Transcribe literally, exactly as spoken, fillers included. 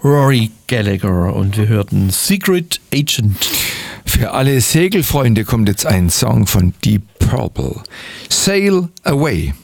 Rory Gallagher und wir hörten Secret Agent. Für alle Segelfreunde kommt jetzt ein Song von Deep Purple. Sail Away.